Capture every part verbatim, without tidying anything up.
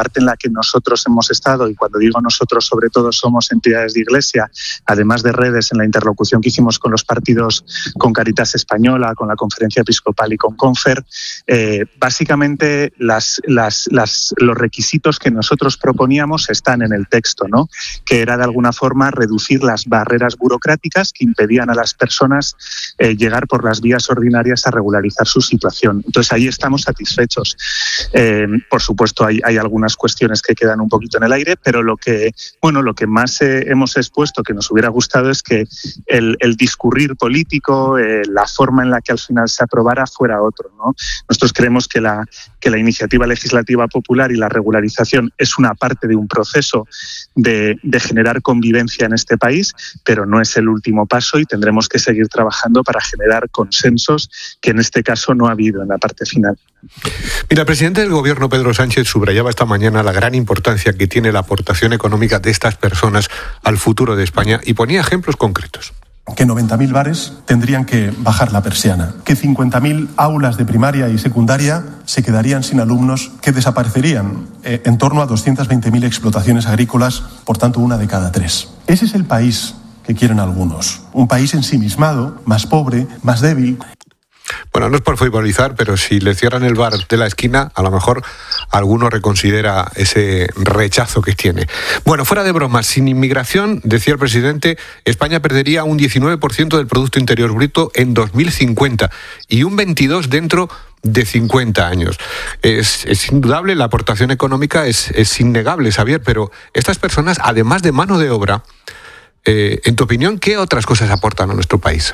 parte en la que nosotros hemos estado, y cuando digo nosotros sobre todo somos entidades de Iglesia, además de redes en la interlocución que hicimos con los partidos, con Caritas Española, con la Conferencia Episcopal y con Confer, eh, básicamente las, las, las, los requisitos que nosotros proponíamos están en el texto, ¿no? Que era de alguna forma reducir las barreras burocráticas que impedían a las personas eh, llegar por las vías ordinarias a regularizar su situación. Entonces ahí estamos satisfechos. Eh, por supuesto hay, hay algunas cuestiones que quedan un poquito en el aire, pero lo que, bueno, lo que más eh, hemos expuesto que nos hubiera gustado es que el, el discurrir político, eh, la forma en la que al final se aprobara fuera otro, ¿no? Nosotros creemos que la, que la iniciativa legislativa popular y la regularización es una parte de un proceso de, de generar convivencia en este país, pero no es el último paso y tendremos que seguir trabajando para generar consensos que en este caso no ha habido en la parte final. Mira, el presidente del Gobierno, Pedro Sánchez, subrayaba esta mañana la gran importancia que tiene la aportación económica de estas personas al futuro de España y ponía ejemplos concretos. Que noventa mil bares tendrían que bajar la persiana, que cincuenta mil aulas de primaria y secundaria se quedarían sin alumnos, que desaparecerían eh, en torno a doscientas veinte mil explotaciones agrícolas, por tanto una de cada tres. Ese es el país que quieren algunos, un país ensimismado, más pobre, más débil. Bueno, no es por frivolizar, pero si le cierran el bar de la esquina, a lo mejor alguno reconsidera ese rechazo que tiene. Bueno, fuera de bromas, sin inmigración, decía el presidente, España perdería un diecinueve por ciento del Producto Interior Bruto en dos mil cincuenta y un veintidós por ciento dentro de cincuenta años. Es, es indudable, la aportación económica es, es innegable, Xavier, pero estas personas, además de mano de obra, eh, en tu opinión, ¿qué otras cosas aportan a nuestro país?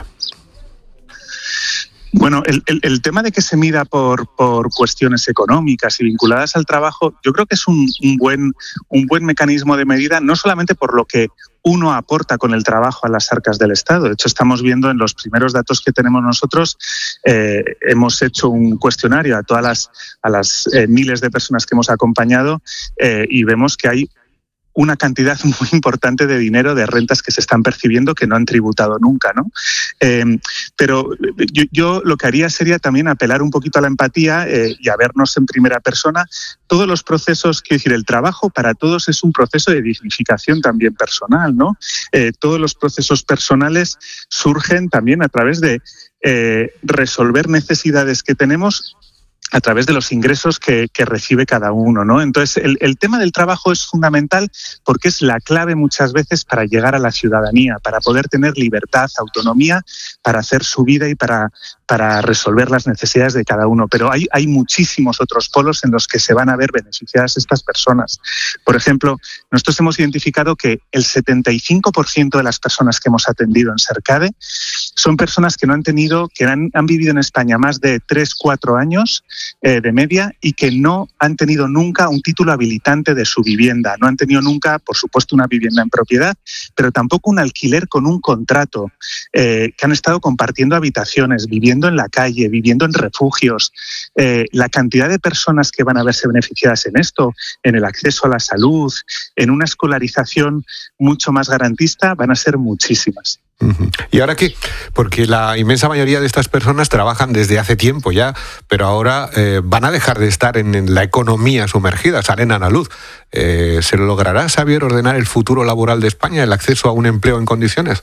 Bueno, el, el, el tema de que se mida por, por cuestiones económicas y vinculadas al trabajo, yo creo que es un, un, buen, un buen mecanismo de medida, no solamente por lo que uno aporta con el trabajo a las arcas del Estado. De hecho, estamos viendo en los primeros datos que tenemos nosotros, eh, hemos hecho un cuestionario a todas las, a las eh, miles de personas que hemos acompañado eh, y vemos que hay una cantidad muy importante de dinero, de rentas que se están percibiendo que no han tributado nunca, ¿no? Eh, pero yo, yo lo que haría sería también apelar un poquito a la empatía eh, y a vernos en primera persona. Todos los procesos, quiero decir, el trabajo para todos es un proceso de dignificación también personal, ¿no? Eh, todos los procesos personales surgen también a través de eh, resolver necesidades que tenemos a través de los ingresos que, que recibe cada uno, ¿no? Entonces, el, el tema del trabajo es fundamental porque es la clave muchas veces para llegar a la ciudadanía, para poder tener libertad, autonomía, para hacer su vida y para, para resolver las necesidades de cada uno. Pero hay, hay muchísimos otros polos en los que se van a ver beneficiadas estas personas. Por ejemplo, nosotros hemos identificado que el setenta y cinco por ciento de las personas que hemos atendido en Sercade son personas que no han tenido, que han, han vivido en España más de tres, cuatro años Eh, de media y que no han tenido nunca un título habilitante de su vivienda. No han tenido nunca, por supuesto, una vivienda en propiedad, pero tampoco un alquiler con un contrato, eh, que han estado compartiendo habitaciones, viviendo en la calle, viviendo en refugios. Eh, la cantidad de personas que van a verse beneficiadas en esto, en el acceso a la salud, en una escolarización mucho más garantista, van a ser muchísimas. Uh-huh. ¿Y ahora qué? Porque la inmensa mayoría de estas personas trabajan desde hace tiempo ya, pero ahora eh, van a dejar de estar en, en la economía sumergida, salen a la luz. Eh, ¿Se logrará, Xavier, ordenar el futuro laboral de España, el acceso a un empleo en condiciones?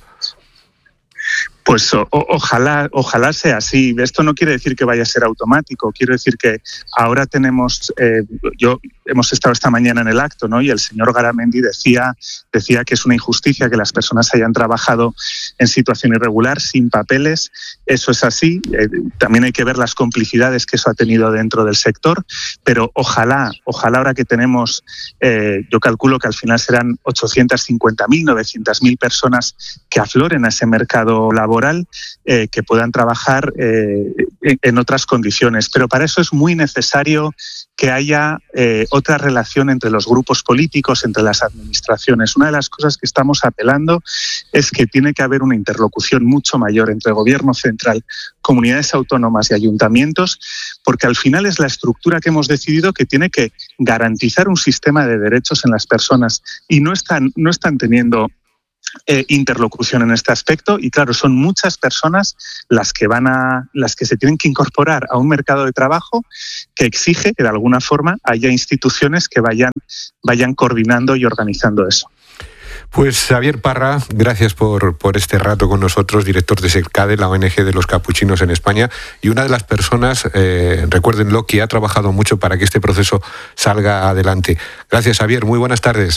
Pues o, ojalá, ojalá sea así. Esto no quiere decir que vaya a ser automático. Quiero decir que ahora tenemos, eh, yo hemos estado esta mañana en el acto, ¿no? Y el señor Garamendi decía, decía que es una injusticia que las personas hayan trabajado en situación irregular, sin papeles. Eso es así. Eh, también hay que ver las complicidades que eso ha tenido dentro del sector. Pero ojalá, ojalá ahora que tenemos, eh, yo calculo que al final serán ochocientas cincuenta mil, novecientas mil personas que afloren a ese mercado laboral. Eh, que puedan trabajar eh, en, en otras condiciones. Pero para eso es muy necesario que haya eh, otra relación entre los grupos políticos, entre las administraciones. Una de las cosas que estamos apelando es que tiene que haber una interlocución mucho mayor entre el Gobierno central, comunidades autónomas y ayuntamientos, porque al final es la estructura que hemos decidido que tiene que garantizar un sistema de derechos en las personas y no están, no están teniendo eh, interlocución en este aspecto y claro, son muchas personas las que van a, las que se tienen que incorporar a un mercado de trabajo que exige que de alguna forma haya instituciones que vayan, vayan coordinando y organizando eso. Pues Xavier Parra, gracias por, por este rato con nosotros, director de SECADE, la O N G de los capuchinos en España, y una de las personas, eh, recuérdenlo, que ha trabajado mucho para que este proceso salga adelante. Gracias, Xavier, muy buenas tardes.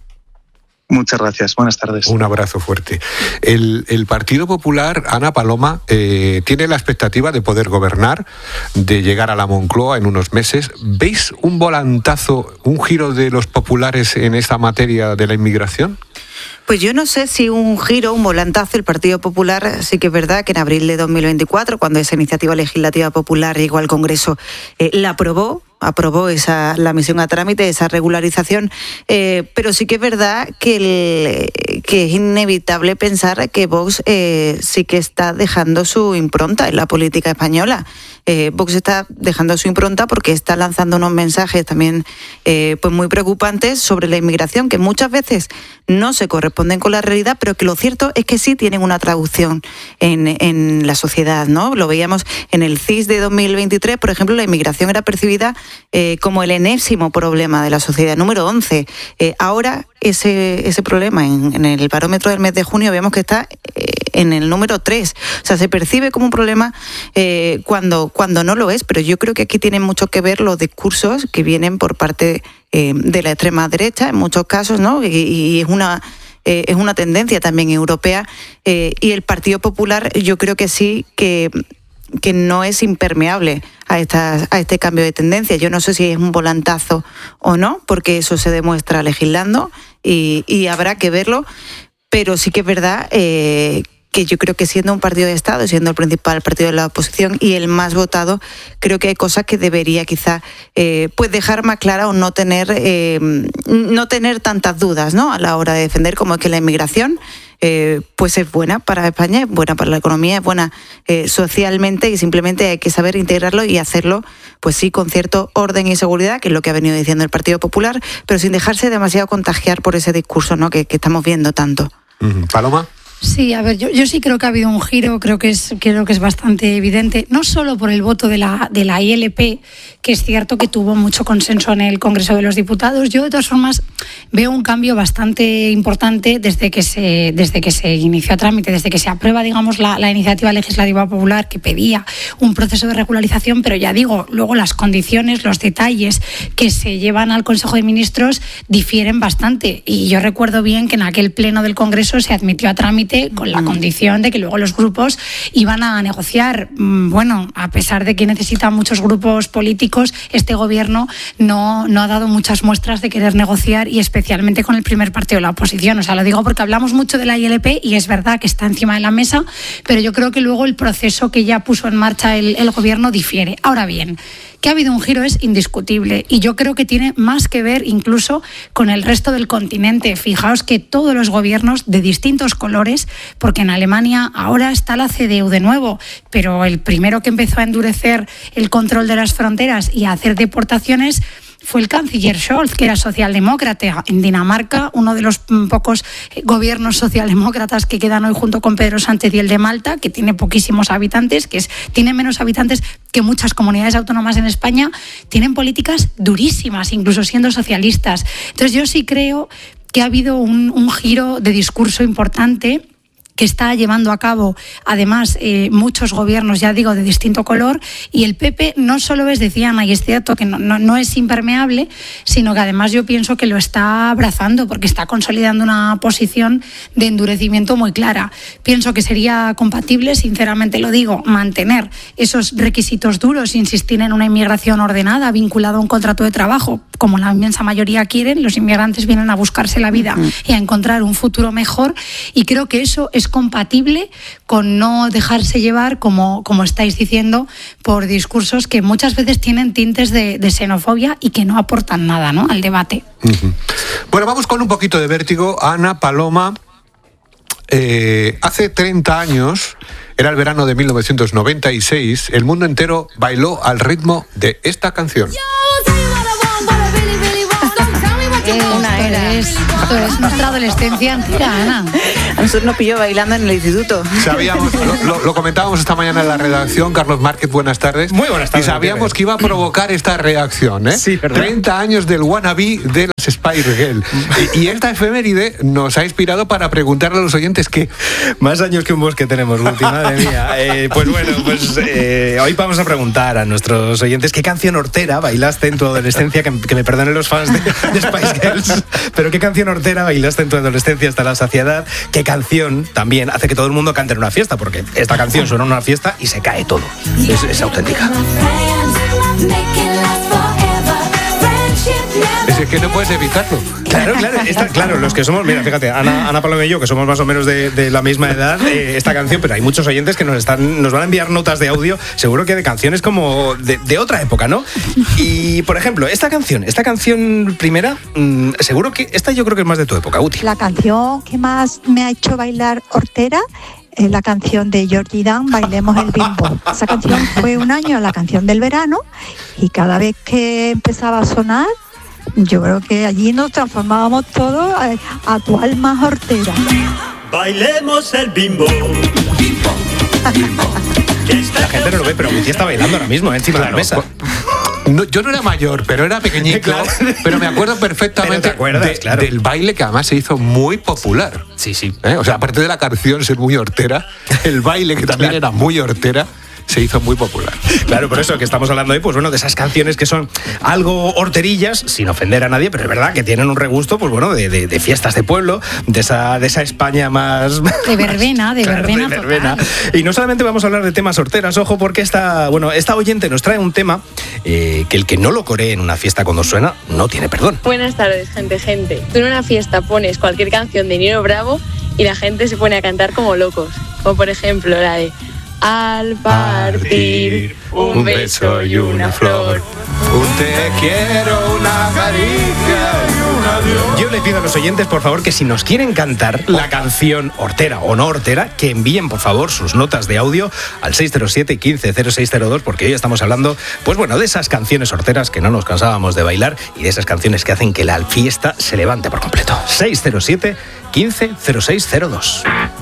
Muchas gracias, buenas tardes. Un abrazo fuerte. El, el Partido Popular, Ana Paloma, eh, tiene la expectativa de poder gobernar, de llegar a la Moncloa en unos meses. ¿Veis un volantazo, un giro de los populares en esta materia de la inmigración? Pues yo no sé si un giro, un volantazo. El Partido Popular sí que es verdad que en abril de dos mil veinticuatro, cuando esa iniciativa legislativa popular llegó al Congreso, eh, la aprobó, aprobó esa, la misión a trámite, esa regularización, eh, pero sí que es verdad que, el, que es inevitable pensar que Vox eh, sí que está dejando su impronta en la política española. Eh, Vox está dejando su impronta porque está lanzando unos mensajes también eh, pues muy preocupantes sobre la inmigración, que muchas veces no se corresponden con la realidad, pero que lo cierto es que sí tienen una traducción en, en la sociedad, ¿no? Lo veíamos en el C I S de dos mil veintitrés, por ejemplo, la inmigración era percibida eh, como el enésimo problema de la sociedad, número once. Eh, ahora ese, ese problema en, en el barómetro del mes de junio vemos que está eh, en el número tres. O sea, se percibe como un problema eh, cuando, cuando no lo es, pero yo creo que aquí tienen mucho que ver los discursos que vienen por parte eh, de la extrema derecha, en muchos casos, ¿no? Y, y es una... Eh, es una tendencia también europea eh, y el Partido Popular yo creo que sí que, que no es impermeable a, esta, a este cambio de tendencia. Yo no sé si es un volantazo o no, porque eso se demuestra legislando y, y habrá que verlo, pero sí que es verdad eh, que yo creo que siendo un partido de Estado, siendo el principal partido de la oposición y el más votado, creo que hay cosas que debería quizá eh, pues dejar más clara o no tener eh, no tener tantas dudas, ¿no? A la hora de defender, como es que la inmigración eh, pues es buena para España, es buena para la economía, es buena eh, socialmente y simplemente hay que saber integrarlo y hacerlo, pues sí, con cierto orden y seguridad, que es lo que ha venido diciendo el Partido Popular, pero sin dejarse demasiado contagiar por ese discurso, ¿no? que, que estamos viendo tanto. Uh-huh. Paloma. Sí, a ver, yo, yo sí creo que ha habido un giro, creo que es creo que es bastante evidente, no solo por el voto de la de la I L P, que es cierto que tuvo mucho consenso en el Congreso de los Diputados. Yo de todas formas veo un cambio bastante importante desde que se desde que se inició a trámite, desde que se aprueba, digamos, la, la iniciativa legislativa popular que pedía un proceso de regularización, pero ya digo, luego las condiciones, los detalles que se llevan al Consejo de Ministros difieren bastante. Y yo recuerdo bien que en aquel pleno del Congreso se admitió a trámite con la condición de que luego los grupos iban a negociar. Bueno, a pesar de que necesitan muchos grupos políticos, este gobierno no, no ha dado muchas muestras de querer negociar, y especialmente con el primer partido de la oposición. O sea, lo digo porque hablamos mucho de la I L P y es verdad que está encima de la mesa, pero yo creo que luego el proceso que ya puso en marcha el, el gobierno difiere. Ahora bien, que ha habido un giro es indiscutible y yo creo que tiene más que ver incluso con el resto del continente. Fijaos que todos los gobiernos de distintos colores, porque en Alemania ahora está la C D U de nuevo, pero el primero que empezó a endurecer el control de las fronteras y a hacer deportaciones fue el canciller Scholz, que era socialdemócrata. En Dinamarca, uno de los pocos gobiernos socialdemócratas que quedan hoy junto con Pedro Sánchez y el de Malta, que tiene poquísimos habitantes, que es, tiene menos habitantes que muchas comunidades autónomas en España, tienen políticas durísimas, incluso siendo socialistas. Entonces yo sí creo que ha habido un, un giro de discurso importante que está llevando a cabo, además, eh, muchos gobiernos, ya digo, de distinto color, y el P P no solo es, decían, y es cierto que no, no, no es impermeable, sino que además yo pienso que lo está abrazando, porque está consolidando una posición de endurecimiento muy clara. Pienso que sería compatible, sinceramente lo digo, mantener esos requisitos duros, insistir en una inmigración ordenada, vinculada a un contrato de trabajo, como la inmensa mayoría quieren. Los inmigrantes vienen a buscarse la vida uh-huh. y a encontrar un futuro mejor, y creo que eso es compatible con no dejarse llevar, como, como estáis diciendo, por discursos que muchas veces tienen tintes de, de xenofobia y que no aportan nada, ¿no?, al debate. Uh-huh. Bueno, vamos con un poquito de vértigo. Ana Paloma, eh, hace treinta años, era el verano de mil novecientos noventa y seis, el mundo entero bailó al ritmo de esta canción. Una era es, esto es nuestra adolescencia entera, Ana. A nosotros nos pilló bailando en el instituto. Sabíamos, lo, lo, lo comentábamos esta mañana en la redacción. Carlos Márquez, buenas tardes. Muy buenas tardes. Y sabíamos que iba a provocar esta reacción, ¿eh? Sí, ¿verdad? treinta años del wannabe de las Spice Girl. Y, y esta efeméride nos ha inspirado para preguntarle a los oyentes qué. Más años que un bosque tenemos, Guti, madre mía. Eh, pues bueno, pues eh, hoy vamos a preguntar a nuestros oyentes qué canción hortera bailaste en tu adolescencia, que, que me perdonen los fans de, de Spice Girls, pero qué canción hortera bailaste en tu adolescencia hasta la saciedad, qué canción también hace que todo el mundo cante en una fiesta, porque esta canción suena en una fiesta y se cae todo. Es, es auténtica. Es que no puedes evitarlo. Claro, claro, esta, claro, los que somos, mira, fíjate, Ana, Ana Paloma y yo, que somos más o menos de, de la misma edad, eh, esta canción, pero hay muchos oyentes que nos están, nos van a enviar notas de audio, seguro que de canciones como de, de otra época, ¿no? Y, por ejemplo, esta canción, esta canción primera, mmm, seguro que, esta yo creo que es más de tu época, Uti. La canción que más me ha hecho bailar hortera es la canción de Georgie Dan, Bailemos el Bimbo. Esa canción fue un año la canción del verano y cada vez que empezaba a sonar, yo creo que allí nos transformábamos todos a, a tu alma hortera. Bailemos el bimbo. Bimbo. Bimbo. La gente no lo ve, pero Guti está bailando ahora mismo, ¿eh? Encima claro, de la mesa. No, yo no era mayor, pero era pequeñito, claro. Pero me acuerdo perfectamente acuerdas, de, claro. del baile que además se hizo muy popular. Sí, sí. ¿Eh? O sea, aparte de la canción ser muy hortera, el baile que también claro. era muy hortera, se hizo muy popular. Claro, por eso que estamos hablando hoy, pues bueno, de esas canciones que son algo horterillas, sin ofender a nadie, pero es verdad que tienen un regusto, pues bueno, de, de, de fiestas de pueblo, de esa, de esa España más... De verbena, de claro, verbena, de verbena. total. Y no solamente vamos a hablar de temas horteras, ojo, porque esta, bueno, esta oyente nos trae un tema eh, que el que no lo coree en una fiesta cuando suena, no tiene perdón. Buenas tardes, gente, gente. Tú en una fiesta pones cualquier canción de Nino Bravo y la gente se pone a cantar como locos. Como por ejemplo la de... Al partir un beso y una flor, un te quiero, una caricia y un adiós. Yo le pido a los oyentes, por favor, que si nos quieren cantar la canción hortera o no hortera, que envíen, por favor, sus notas de audio al seis cero siete, quince cero seis cero dos, porque hoy estamos hablando, pues bueno, de esas canciones horteras que no nos cansábamos de bailar y de esas canciones que hacen que la fiesta se levante por completo. seis cero siete, quince cero seis cero dos.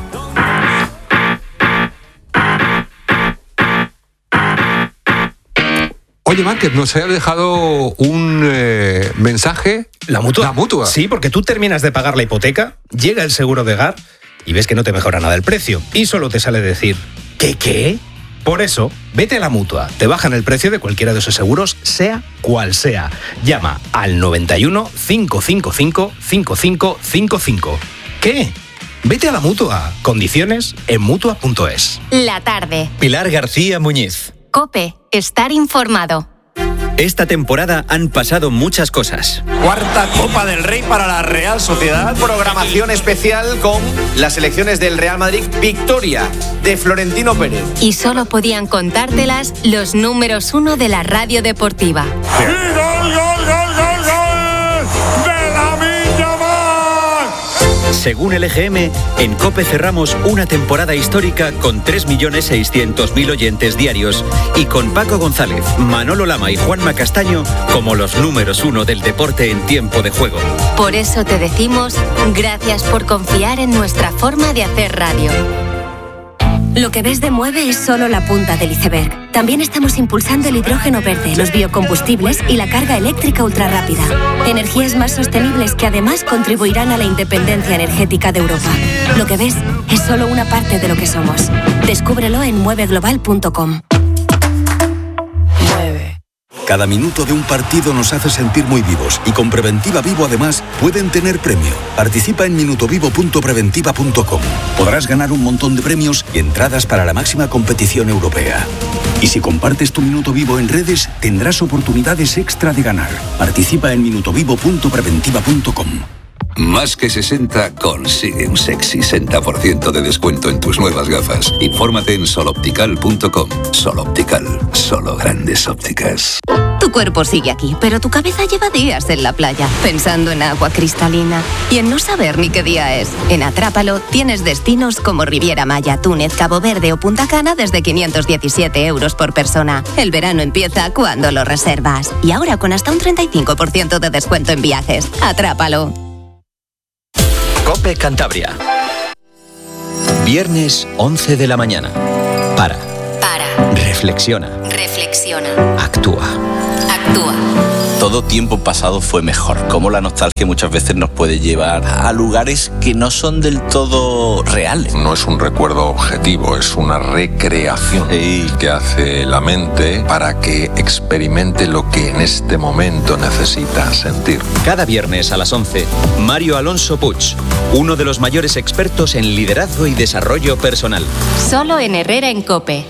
Oye, Márquez, nos ha dejado un eh, mensaje. ¿La mutua? La mutua. Sí, porque tú terminas de pagar la hipoteca, llega el seguro de hogar y ves que no te mejora nada el precio. Y solo te sale decir, ¿qué qué? Por eso, vete a la mutua. Te bajan el precio de cualquiera de esos seguros, sea cual sea. Llama al noventa y uno, cinco cinco cinco, cinco cinco cinco cinco. ¿Qué? Vete a la mutua. Condiciones en mutua punto es. La tarde. Pilar García Muñiz. COPE. Estar informado. Esta temporada han pasado muchas cosas. Cuarta Copa del Rey para la Real Sociedad. Programación especial con las selecciones del Real Madrid. Victoria de Florentino Pérez. Y solo podían contártelas los números uno de la radio deportiva. ¡Y gol, gol, gol, gol, gol! ¡De Lamine Yamal! Según el E G M, en COPE cerramos una temporada histórica con tres millones seiscientos mil oyentes diarios y con Paco González, Manolo Lama y Juanma Castaño como los números uno del deporte en tiempo de juego. Por eso te decimos gracias por confiar en nuestra forma de hacer radio. Lo que ves de Mueve es solo la punta del iceberg. También estamos impulsando el hidrógeno verde, los biocombustibles y la carga eléctrica ultrarrápida. Energías más sostenibles que además contribuirán a la independencia energética de Europa. Lo que ves es solo una parte de lo que somos. Descúbrelo en mueve global punto com. Cada minuto de un partido nos hace sentir muy vivos y con Preventiva Vivo además pueden tener premio. Participa en minutovivo punto preventiva punto com. Podrás ganar un montón de premios y entradas para la máxima competición europea. Y si compartes tu minuto vivo en redes, tendrás oportunidades extra de ganar. Participa en minutovivo punto preventiva punto com. Más que sesenta consigue un sexy sesenta por ciento de descuento en tus nuevas gafas. Infórmate en sol optical punto com. Sol Optical, solo grandes ópticas. Tu cuerpo sigue aquí, pero tu cabeza lleva días en la playa, pensando en agua cristalina y en no saber ni qué día es. En Atrápalo tienes destinos como Riviera Maya, Túnez, Cabo Verde o Punta Cana desde quinientos diecisiete euros por persona. El verano empieza cuando lo reservas. Y ahora con hasta un treinta y cinco por ciento de descuento en viajes. Atrápalo. COPE Cantabria. Viernes once de la mañana. Para. Para. Reflexiona. Reflexiona. Actúa. Actúa. Todo tiempo pasado fue mejor. Como la nostalgia muchas veces nos puede llevar a lugares que no son del todo reales. No es un recuerdo objetivo, es una recreación sí. que hace la mente para que experimente lo que en este momento necesita sentir. Cada viernes a las once, Mario Alonso Puig, uno de los mayores expertos en liderazgo y desarrollo personal. Solo en Herrera en COPE.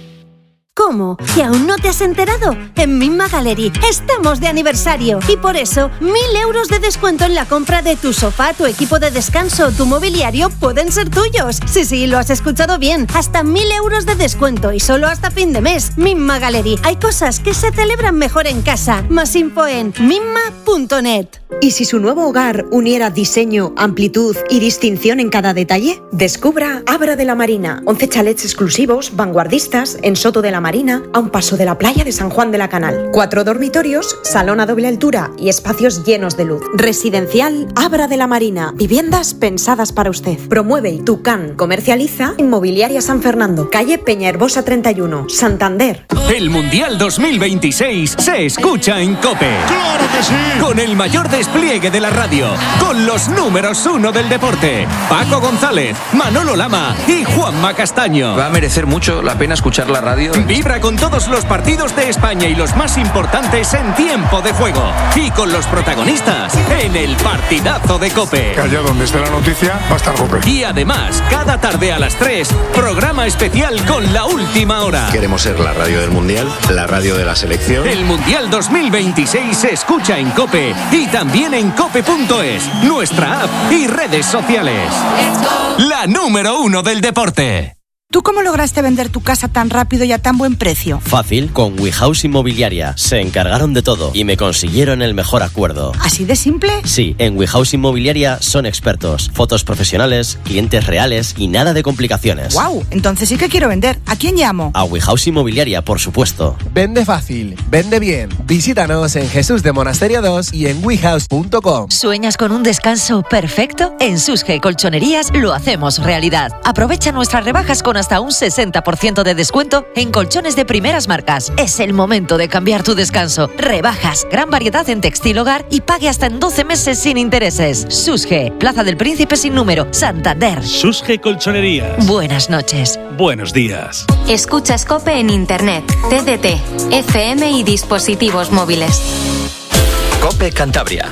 ¿Cómo? ¿Que aún no te has enterado? En Minma Gallery estamos de aniversario y por eso mil euros de descuento en la compra de tu sofá, tu equipo de descanso o tu mobiliario pueden ser tuyos. Sí, sí, lo has escuchado bien. Hasta mil euros de descuento y solo hasta fin de mes. Minma Gallery. Hay cosas que se celebran mejor en casa. Más info en minma punto net. ¿Y si su nuevo hogar uniera diseño, amplitud y distinción en cada detalle? Descubra Abra de la Marina. once chalets exclusivos, vanguardistas, en Soto de la Marina, a un paso de la playa de San Juan de la Canal. Cuatro dormitorios, salón a doble altura y espacios llenos de luz. Residencial Abra de la Marina. Viviendas pensadas para usted. Promueve y Tucán comercializa Inmobiliaria San Fernando. Calle Peñaherbosa treinta y uno, Santander. El Mundial dos mil veintiséis se escucha en COPE. ¡Claro que sí! Con el mayor despliegue de la radio. Con los números uno del deporte. Paco González, Manolo Lama y Juanma Castaño. Va a merecer mucho la pena escuchar la radio. Vibra con todos los partidos de España y los más importantes en tiempo de juego. Y con los protagonistas en el partidazo de COPE. Allá donde esté la noticia va a estar COPE. Y además, cada tarde a las tres, programa especial con la última hora. Queremos ser la radio del Mundial, la radio de la selección. El Mundial dos mil veintiséis se escucha en COPE y también en cope punto es, nuestra app y redes sociales. La número uno del deporte. ¿Tú cómo lograste vender tu casa tan rápido y a tan buen precio? Fácil, con WeHouse Inmobiliaria. Se encargaron de todo y me consiguieron el mejor acuerdo. ¿Así de simple? Sí, en WeHouse Inmobiliaria son expertos. Fotos profesionales, clientes reales y nada de complicaciones. ¡Wow! Entonces sí que quiero vender. ¿A quién llamo? A WeHouse Inmobiliaria, por supuesto. Vende fácil, vende bien. Visítanos en Jesús de Monasterio dos y en wehouse punto com. ¿Sueñas con un descanso perfecto? En Susge Colchonerías lo hacemos realidad. Aprovecha nuestras rebajas con hasta un sesenta por ciento de descuento en colchones de primeras marcas. Es el momento de cambiar tu descanso. Rebajas, gran variedad en textil hogar y pague hasta en doce meses sin intereses. Susge, Plaza del Príncipe sin número, Santander. Susge Colchonerías. Buenas noches. Buenos días. Escuchas COPE en Internet, T D T, F M y dispositivos móviles. COPE Cantabria.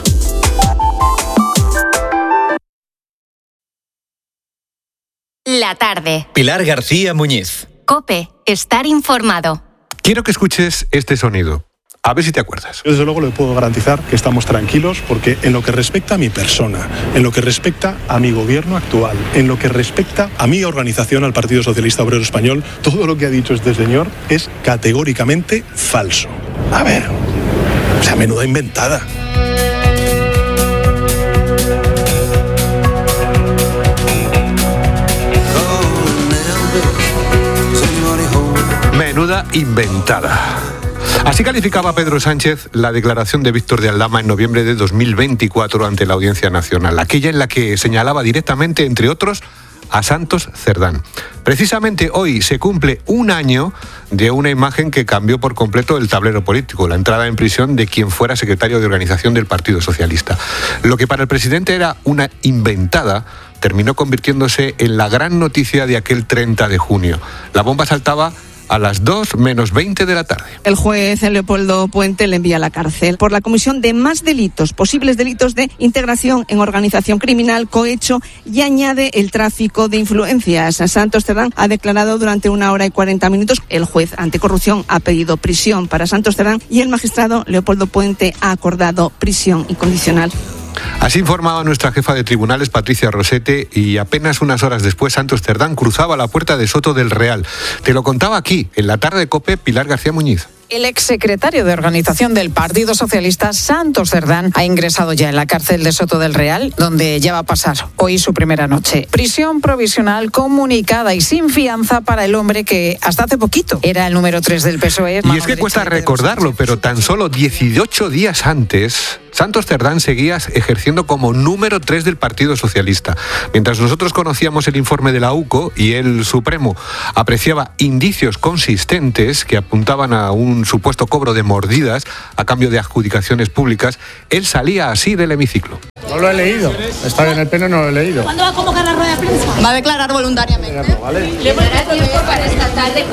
La tarde. Pilar García Muñiz. COPE, estar informado. Quiero que escuches este sonido. A ver si te acuerdas. Yo desde luego le puedo garantizar que estamos tranquilos porque en lo que respecta a mi persona, en lo que respecta a mi gobierno actual, en lo que respecta a mi organización, al Partido Socialista Obrero Español, todo lo que ha dicho este señor es categóricamente falso. A ver, o sea, menuda inventada. Menuda inventada. Así calificaba Pedro Sánchez la declaración de Víctor de Aldama en noviembre de dos mil veinticuatro ante la Audiencia Nacional, aquella en la que señalaba directamente, entre otros, a Santos Cerdán. Precisamente hoy se cumple un año de una imagen que cambió por completo el tablero político, la entrada en prisión de quien fuera secretario de organización del Partido Socialista. Lo que para el presidente era una inventada terminó convirtiéndose en la gran noticia de aquel treinta de junio. La bomba saltaba a las dos menos veinte de la tarde. El juez Leopoldo Puente le envía a la cárcel por la comisión de más delitos, posibles delitos de integración en organización criminal, cohecho y añade el tráfico de influencias. Santos Cerdán ha declarado durante una hora y cuarenta minutos. El juez anticorrupción ha pedido prisión para Santos Cerdán y el magistrado Leopoldo Puente ha acordado prisión incondicional. Así informaba nuestra jefa de tribunales, Patricia Rosete, y apenas unas horas después Santos Cerdán cruzaba la puerta de Soto del Real. Te lo contaba aquí, en la tarde de COPE, Pilar García Muñiz. El exsecretario de Organización del Partido Socialista, Santos Cerdán, ha ingresado ya en la cárcel de Soto del Real, donde ya va a pasar hoy su primera noche. Prisión provisional comunicada y sin fianza para el hombre que hasta hace poquito era el número tres del P S O E. Y es que cuesta recordarlo, pero tan solo dieciocho días antes, Santos Cerdán seguía ejerciendo como número tres del Partido Socialista. Mientras nosotros conocíamos el informe de la U C O y el Supremo apreciaba indicios consistentes que apuntaban a un supuesto cobro de mordidas a cambio de adjudicaciones públicas, él salía así del hemiciclo. No lo he leído, está en el pleno, no lo he leído. ¿Cuándo va a convocar la rueda de prensa? Va a declarar voluntariamente. Vale. Le dará tiempo para esta tarde.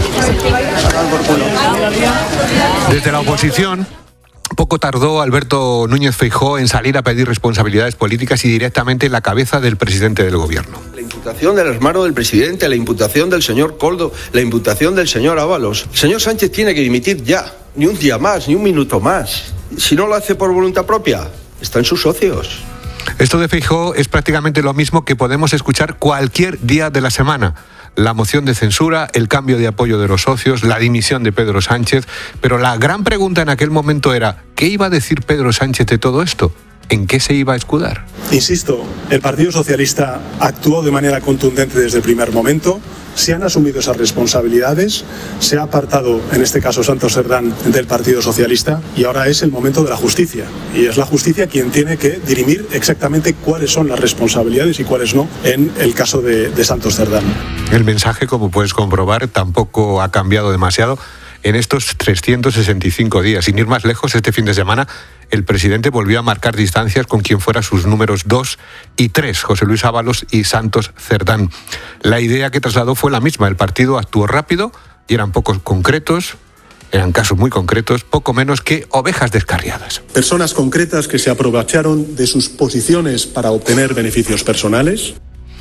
Desde la oposición, poco tardó Alberto Núñez Feijóo en salir a pedir responsabilidades políticas y directamente en la cabeza del presidente del gobierno. La imputación del hermano del presidente, la imputación del señor Koldo, la imputación del señor Ábalos. El señor Sánchez tiene que dimitir ya, ni un día más, ni un minuto más. Si no lo hace por voluntad propia, están sus socios. Esto de Feijóo es prácticamente lo mismo que podemos escuchar cualquier día de la semana. La moción de censura, el cambio de apoyo de los socios, la dimisión de Pedro Sánchez. Pero la gran pregunta en aquel momento era, ¿qué iba a decir Pedro Sánchez de todo esto? ¿En qué se iba a escudar? Insisto, el Partido Socialista actuó de manera contundente desde el primer momento. Se han asumido esas responsabilidades, se ha apartado, en este caso Santos Cerdán, del Partido Socialista y ahora es el momento de la justicia. Y es la justicia quien tiene que dirimir exactamente cuáles son las responsabilidades y cuáles no en el caso de, de Santos Cerdán. El mensaje, como puedes comprobar, tampoco ha cambiado demasiado en estos trescientos sesenta y cinco días. Sin ir más lejos, este fin de semana el presidente volvió a marcar distancias con quien fuera sus números dos y tres, José Luis Ábalos y Santos Cerdán. La idea que trasladó fue la misma. El partido actuó rápido y eran pocos concretos, eran casos muy concretos, poco menos que ovejas descarriadas. Personas concretas que se aprovecharon de sus posiciones para obtener beneficios personales.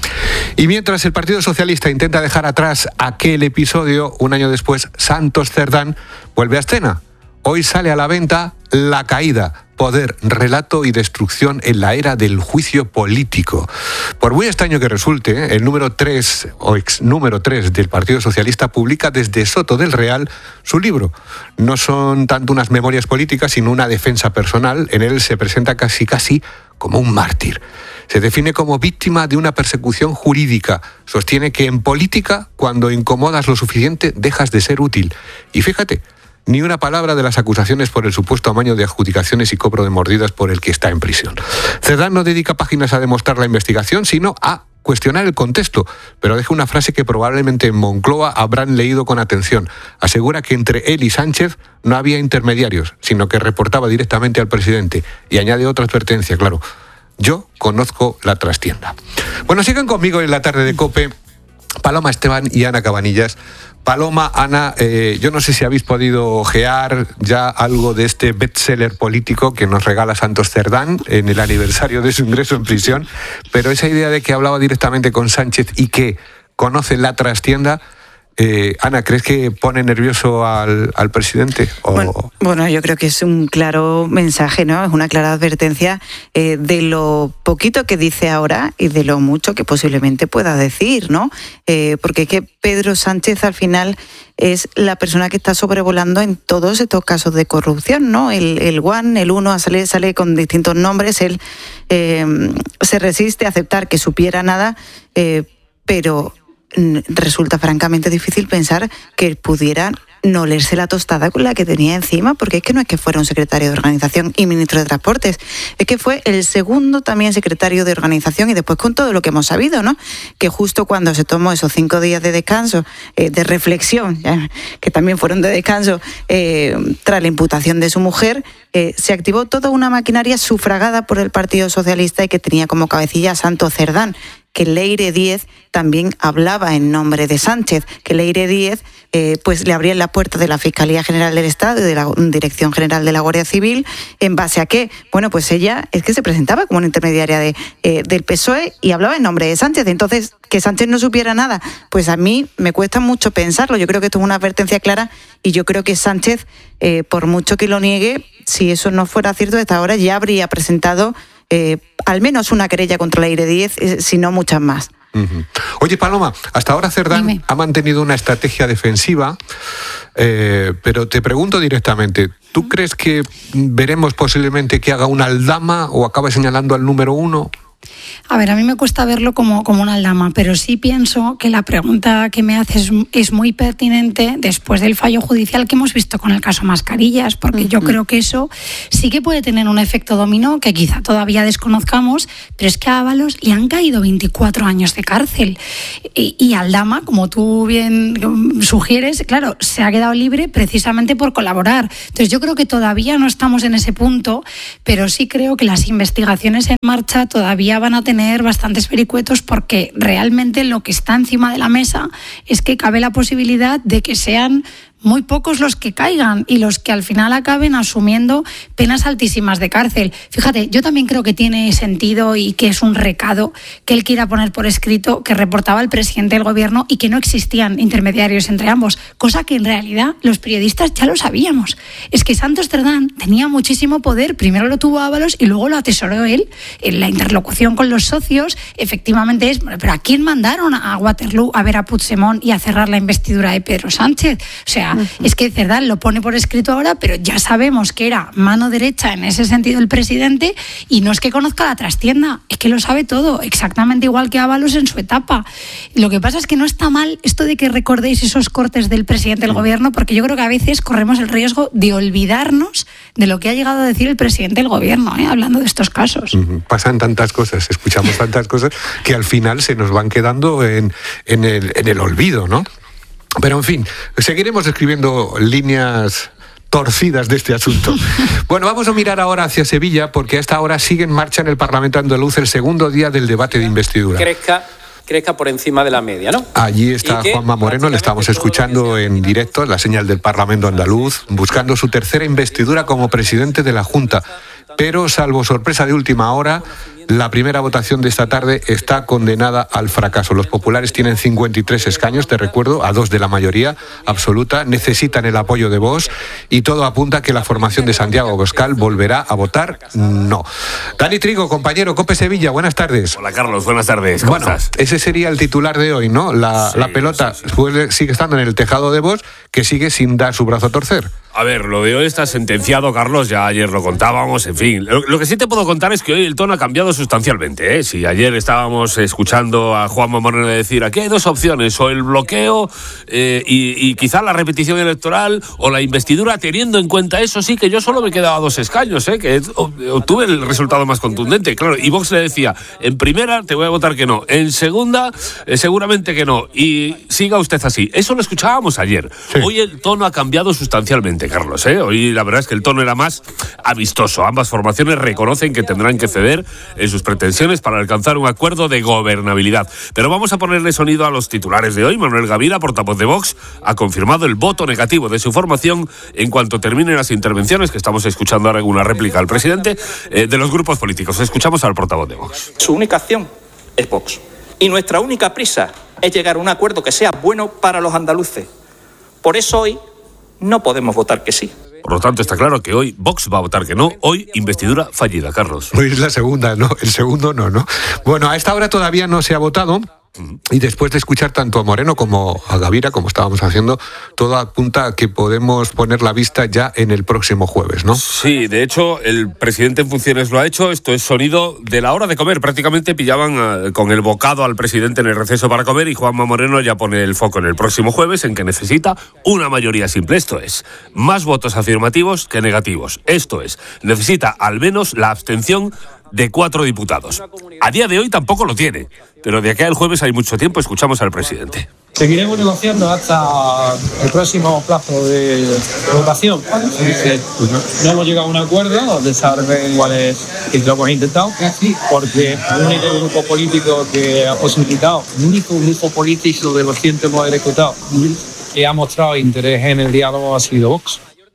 Y mientras el Partido Socialista intenta dejar atrás aquel episodio, un año después, Santos Cerdán vuelve a escena. Hoy sale a la venta La caída, poder, relato y destrucción en la era del juicio político. Por muy extraño que resulte, el número tres o ex número tres del Partido Socialista publica desde Soto del Real su libro. No son tanto unas memorias políticas, sino una defensa personal. En él se presenta casi casi como un mártir. Se define como víctima de una persecución jurídica. Sostiene que en política, cuando incomodas lo suficiente, dejas de ser útil. Y fíjate, ni una palabra de las acusaciones por el supuesto amaño de adjudicaciones y cobro de mordidas por el que está en prisión. Cerdán no dedica páginas a demostrar la investigación, sino a cuestionar el contexto, pero deja una frase que probablemente en Moncloa habrán leído con atención. Asegura que entre él y Sánchez no había intermediarios, sino que reportaba directamente al presidente. Y añade otra advertencia, claro: yo conozco la trastienda. Bueno, sigan conmigo en la tarde de COPE Paloma Esteban y Ana Cabanillas. Paloma, Ana, eh, yo no sé si habéis podido ojear ya algo de este bestseller político que nos regala Santos Cerdán en el aniversario de su ingreso en prisión, pero esa idea de que hablaba directamente con Sánchez y que conoce la trastienda, Eh, Ana, ¿crees que pone nervioso al, al presidente? O... Bueno, bueno, yo creo que es un claro mensaje, ¿no? Es una clara advertencia eh, de lo poquito que dice ahora y de lo mucho que posiblemente pueda decir, ¿no? Eh, porque es que Pedro Sánchez al final es la persona que está sobrevolando en todos estos casos de corrupción, ¿no? El, el One, el uno sale, sale con distintos nombres, él eh, se resiste a aceptar que supiera nada, eh, pero resulta francamente difícil pensar que pudiera no leerse la tostada con la que tenía encima, porque es que no es que fuera un secretario de organización y ministro de Transportes, es que fue el segundo también secretario de organización y después con todo lo que hemos sabido, ¿no? Que justo cuando se tomó esos cinco días de descanso, eh, de reflexión, ya, que también fueron de descanso, eh, tras la imputación de su mujer, eh, se activó toda una maquinaria sufragada por el Partido Socialista y que tenía como cabecilla a Santos Cerdán, que Leire Díez también hablaba en nombre de Sánchez, que Leire Díez eh, pues le abría la puerta de la Fiscalía General del Estado y de la Dirección General de la Guardia Civil. ¿En base a qué? Bueno, pues ella es que se presentaba como una intermediaria de, eh, del P S O E y hablaba en nombre de Sánchez. Entonces, que Sánchez no supiera nada, pues a mí me cuesta mucho pensarlo. Yo creo que esto es una advertencia clara y yo creo que Sánchez, eh, por mucho que lo niegue, si eso no fuera cierto, hasta ahora ya habría presentado Eh, al menos una querella contra Leire Díez, eh, si no muchas más. Uh-huh. Oye, Paloma, hasta ahora Cerdán Dime. ha mantenido una estrategia defensiva, eh, pero te pregunto directamente, ¿tú crees que veremos posiblemente que haga una aldama o acabe señalando al número uno? A ver, a mí me cuesta verlo como, como una aldama, pero sí pienso que la pregunta que me haces es muy pertinente después del fallo judicial que hemos visto con el caso Mascarillas, porque uh-huh. yo creo que eso sí que puede tener un efecto dominó que quizá todavía desconozcamos, pero es que a Ábalos le han caído veinticuatro años de cárcel. Y, y Aldama, como tú bien sugieres, claro, se ha quedado libre precisamente por colaborar. Entonces yo creo que todavía no estamos en ese punto, pero sí creo que las investigaciones en marcha todavía van a tener bastantes vericuetos, porque realmente lo que está encima de la mesa es que cabe la posibilidad de que sean muy pocos los que caigan y los que al final acaben asumiendo penas altísimas de cárcel. Fíjate, yo también creo que tiene sentido y que es un recado que él quiera poner por escrito que reportaba el presidente del gobierno y que no existían intermediarios entre ambos, cosa que en realidad los periodistas ya lo sabíamos. Es que Santos Cerdán tenía muchísimo poder, primero lo tuvo Ábalos y luego lo atesoró él en la interlocución con los socios. Efectivamente es, pero ¿a quién mandaron a Waterloo a ver a Puigdemont y a cerrar la investidura de Pedro Sánchez? O sea, es que Cerdán lo pone por escrito ahora, pero ya sabemos que era mano derecha en ese sentido el presidente, y no es que conozca la trastienda, es que lo sabe todo, exactamente igual que Ábalos en su etapa. Lo que pasa es que no está mal esto de que recordéis esos cortes del presidente del gobierno, porque yo creo que a veces corremos el riesgo de olvidarnos de lo que ha llegado a decir el presidente del gobierno, ¿eh? hablando de estos casos. Uh-huh. Pasan tantas cosas, escuchamos tantas cosas, que al final se nos van quedando en, en, el, en el olvido, ¿no? Pero, en fin, seguiremos escribiendo líneas torcidas de este asunto. Bueno, vamos a mirar ahora hacia Sevilla, porque a esta hora sigue en marcha en el Parlamento andaluz el segundo día del debate de investidura. Crezca, crezca por encima de la media, ¿no? Allí está Juanma Moreno, le estamos escuchando en directo, en la señal del Parlamento andaluz, buscando su tercera investidura como presidente de la Junta. Pero, salvo sorpresa de última hora, la primera votación de esta tarde está condenada al fracaso. Los populares tienen cincuenta y tres escaños, te recuerdo, a dos de la mayoría absoluta. Necesitan el apoyo de Vox y todo apunta a que la formación de Santiago Abascal volverá a votar no. Dani Trigo, compañero, COPE Sevilla, buenas tardes. Hola, Carlos, buenas tardes. ¿Cómo bueno, estás? Ese sería el titular de hoy, ¿no? La, sí, la pelota sí, sí. sigue estando en el tejado de Vox, que sigue sin dar su brazo a torcer. A ver, lo de hoy está sentenciado, Carlos, ya ayer lo contábamos, en fin. Lo, lo que sí te puedo contar es que hoy el tono ha cambiado sustancialmente, ¿eh? Si ayer estábamos escuchando a Juanma Moreno decir, aquí hay dos opciones, o el bloqueo eh, y, y quizá la repetición electoral o la investidura, teniendo en cuenta eso, sí que yo solo me quedaba dos escaños, ¿eh? Que obtuve el resultado más contundente, claro. Y Vox le decía, en primera te voy a votar que no, en segunda eh, seguramente que no, y siga usted así. Eso lo escuchábamos ayer. Sí. Hoy el tono ha cambiado sustancialmente, Carlos, ¿eh? Hoy la verdad es que el tono era más amistoso. Ambas formaciones reconocen que tendrán que ceder en sus pretensiones para alcanzar un acuerdo de gobernabilidad. Pero vamos a ponerle sonido a los titulares de hoy. Manuel Gavira, portavoz de Vox, ha confirmado el voto negativo de su formación en cuanto terminen las intervenciones, que estamos escuchando ahora en una réplica al presidente, eh, de los grupos políticos. Escuchamos al portavoz de Vox. Su única acción es Vox. Y nuestra única prisa es llegar a un acuerdo que sea bueno para los andaluces. Por eso hoy no podemos votar que sí. Por lo tanto, está claro que hoy Vox va a votar que no. Hoy, investidura fallida, Carlos. Hoy es la segunda, no, el segundo no, ¿no? Bueno, a esta hora todavía no se ha votado. Y después de escuchar tanto a Moreno como a Gavira, como estábamos haciendo, todo apunta a que podemos poner la vista ya en el próximo jueves, ¿no? Sí, de hecho, el presidente en funciones lo ha hecho. Esto es sonido de la hora de comer. Prácticamente pillaban a, con el bocado al presidente en el receso para comer, y Juanma Moreno ya pone el foco en el próximo jueves, en que necesita una mayoría simple. Esto es, más votos afirmativos que negativos. Esto es, necesita al menos la abstención de cuatro diputados. A día de hoy tampoco lo tiene, pero de aquí al jueves hay mucho tiempo. Escuchamos al presidente. Seguiremos negociando hasta el próximo plazo de, de votación. Dice, no hemos llegado a un acuerdo de saber cuál es, y lo hemos intentado, porque el único grupo político que ha posibilitado, el único grupo político de los cientos hemos ejecutado que ha mostrado interés en el diálogo ha sido Vox.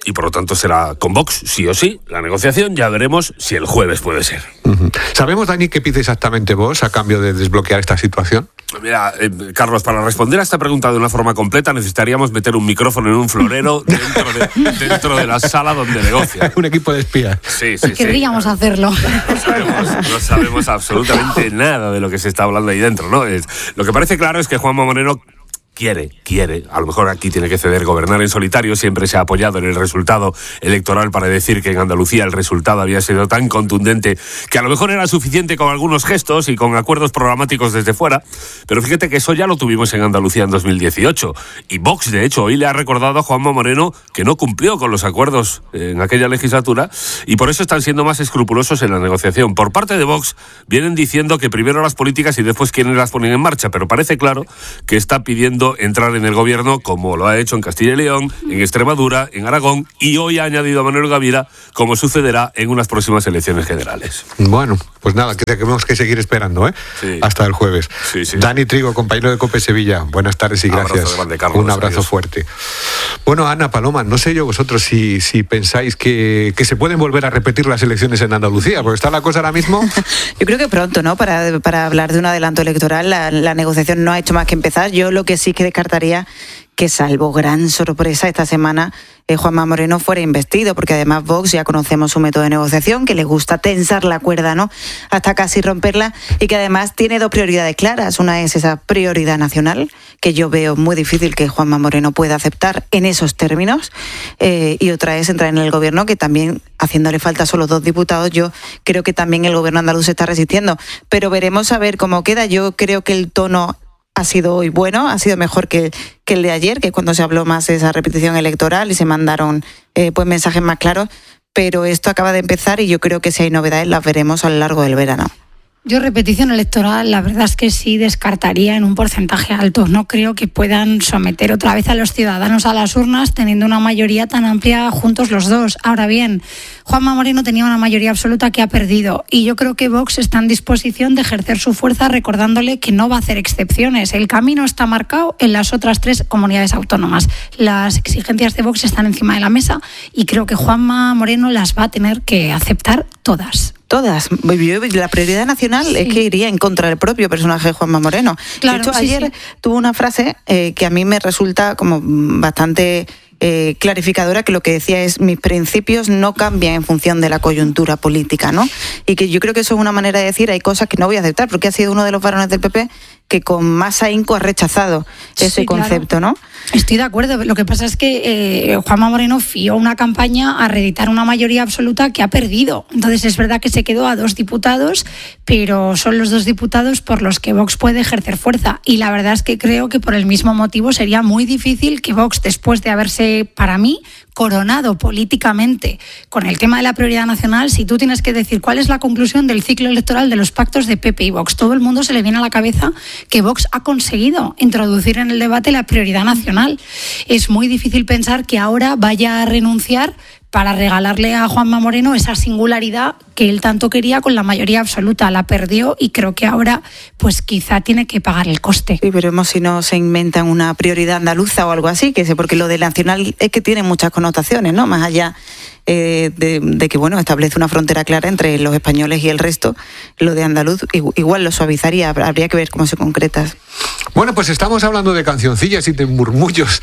y por lo tanto será con Vox, sí o sí. La negociación ya veremos si el jueves puede ser. Uh-huh. ¿Sabemos, Dani, qué pide exactamente Vox a cambio de desbloquear esta situación? Mira, eh, Carlos, para responder a esta pregunta de una forma completa necesitaríamos meter un micrófono en un florero dentro de, dentro de la sala donde negocia. Un equipo de espías. Sí, sí, Querríamos sí. hacerlo. No sabemos, no sabemos absolutamente nada de lo que se está hablando ahí dentro, ¿no? Es, lo que parece claro es que Juanma Moreno quiere, quiere, a lo mejor aquí tiene que ceder, gobernar en solitario. Siempre se ha apoyado en el resultado electoral para decir que en Andalucía el resultado había sido tan contundente que a lo mejor era suficiente con algunos gestos y con acuerdos programáticos desde fuera, pero fíjate que eso ya lo tuvimos en Andalucía en dos mil dieciocho, y Vox, de hecho, hoy le ha recordado a Juanma Moreno que no cumplió con los acuerdos en aquella legislatura, y por eso están siendo más escrupulosos en la negociación. Por parte de Vox vienen diciendo que primero las políticas y después quienes las ponen en marcha, pero parece claro que está pidiendo entrar en el gobierno, como lo ha hecho en Castilla y León, en Extremadura, en Aragón, y hoy ha añadido a Manuel Gavira, como sucederá en unas próximas elecciones generales. Bueno, pues nada, que tenemos que seguir esperando, ¿eh? Sí. Hasta el jueves. Sí, sí. Dani Trigo, compañero de COPE Sevilla, buenas tardes y gracias. Abrazo grande, Carlos. Un abrazo Adiós. Fuerte. Bueno, Ana, Paloma, no sé yo vosotros si, si pensáis que, que se pueden volver a repetir las elecciones en Andalucía, porque está la cosa ahora mismo... Yo creo que pronto, ¿no? Para, para hablar de un adelanto electoral, la, la negociación no ha hecho más que empezar. Yo lo que sí que descartaría que, salvo gran sorpresa esta semana, eh, Juanma Moreno fuera investido, porque además Vox ya conocemos su método de negociación, que le gusta tensar la cuerda, ¿no?, hasta casi romperla, y que además tiene dos prioridades claras. Una es esa prioridad nacional, que yo veo muy difícil que Juanma Moreno pueda aceptar en esos términos, eh, y otra es entrar en el gobierno, que también, haciéndole falta solo dos diputados, yo creo que también el gobierno andaluz se está resistiendo, pero veremos a ver cómo queda. Yo creo que el tono ha sido hoy bueno, ha sido mejor que, que el de ayer, que cuando se habló más de esa repetición electoral y se mandaron eh, pues mensajes más claros, pero esto acaba de empezar y yo creo que si hay novedades las veremos a lo largo del verano. Yo repetición electoral, la verdad es que sí descartaría en un porcentaje alto. No creo que puedan someter otra vez a los ciudadanos a las urnas teniendo una mayoría tan amplia juntos los dos. Ahora bien, Juanma Moreno tenía una mayoría absoluta que ha perdido, y yo creo que Vox está en disposición de ejercer su fuerza recordándole que no va a hacer excepciones. El camino está marcado en las otras tres comunidades autónomas. Las exigencias de Vox están encima de la mesa y creo que Juanma Moreno las va a tener que aceptar todas. Todas. La prioridad nacional sí. es que iría en contra del propio personaje de Juanma Moreno. Claro, de hecho, sí, ayer sí. tuvo una frase eh, que a mí me resulta como bastante eh, clarificadora, que lo que decía es: mis principios no cambian en función de la coyuntura política, ¿no? Y que yo creo que eso es una manera de decir, hay cosas que no voy a aceptar, porque ha sido uno de los varones del P P que con más ahínco ha rechazado ese sí, concepto, claro. ¿no? Estoy de acuerdo. Lo que pasa es que eh, Juanma Moreno fió una campaña a reeditar una mayoría absoluta que ha perdido. Entonces es verdad que se quedó a dos diputados, pero son los dos diputados por los que Vox puede ejercer fuerza. Y la verdad es que creo que por el mismo motivo sería muy difícil que Vox, después de haberse, para mí, coronado políticamente con el tema de la prioridad nacional, si tú tienes que decir cuál es la conclusión del ciclo electoral de los pactos de P P y Vox, todo el mundo se le viene a la cabeza que Vox ha conseguido introducir en el debate la prioridad nacional. Es muy difícil pensar que ahora vaya a renunciar para regalarle a Juanma Moreno esa singularidad que él tanto quería con la mayoría absoluta. La perdió y creo que ahora pues quizá tiene que pagar el coste. Sí, veremos si no se inventan una prioridad andaluza o algo así, que sé, porque lo de nacional es que tiene muchas connotaciones, ¿no? Más allá eh, de, de que, bueno, establece una frontera clara entre los españoles y el resto, lo de andaluz igual lo suavizaría, habría que ver cómo se concreta. Bueno, pues estamos hablando de cancioncillas y de murmullos.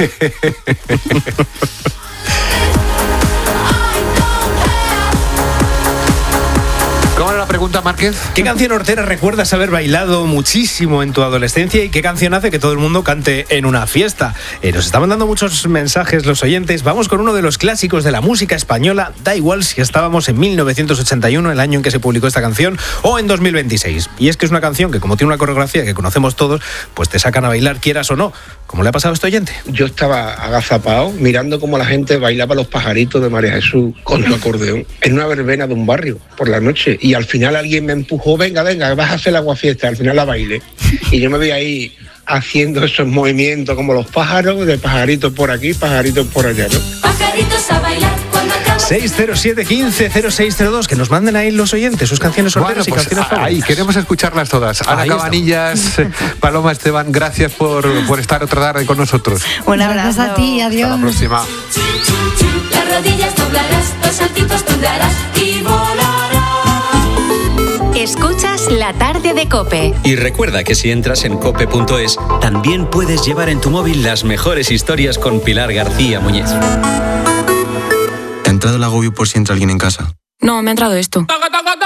¿Cómo era la pregunta, Márquez? ¿Qué canción hortera recuerdas haber bailado muchísimo en tu adolescencia y qué canción hace que todo el mundo cante en una fiesta? Eh, nos estaban dando muchos mensajes los oyentes. Vamos con uno de los clásicos de la música española. Da igual si estábamos en mil novecientos ochenta y uno, el año en que se publicó esta canción, o en dos mil veintiséis. Y es que es una canción que, como tiene una coreografía que conocemos todos, pues te sacan a bailar quieras o no. ¿Cómo le ha pasado a este oyente? Yo estaba agazapado mirando cómo la gente bailaba los pajaritos de María Jesús con su acordeón en una verbena de un barrio por la noche, y al final alguien me empujó: venga, venga, vas a hacer el aguafiesta. Al final la bailé y yo me vi ahí haciendo esos movimientos como los pájaros, de pajaritos por aquí, pajaritos por allá, ¿no? Pajaritos a bailar cuando acaba. seis cero siete, quince, cero seis cero dos, que nos manden ahí los oyentes sus canciones sorteras, bueno, pues, y canciones favoritas. Ahí, queremos escucharlas todas. Ana Cabanillas, Paloma Esteban, gracias por, por estar otra tarde con nosotros. Un abrazo a ti, adiós. Hasta la próxima. rodillas doblarás, dos saltitos tú darás y volarás. Escuchas La Tarde de COPE. Y recuerda que si entras en cope punto es, también puedes llevar en tu móvil las mejores historias con Pilar García Muñiz. ¿Te ha entrado el agobio por si entra alguien en casa? No, me ha entrado esto.